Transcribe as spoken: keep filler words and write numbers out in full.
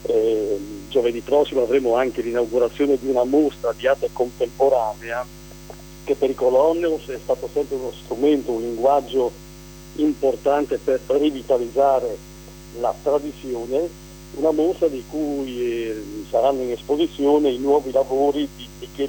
Eh, giovedì prossimo avremo anche l'inaugurazione di una mostra di arte contemporanea che per i Colonneus è stato sempre uno strumento, un linguaggio importante per rivitalizzare la tradizione, una mostra di cui eh, saranno in esposizione i nuovi lavori di Michele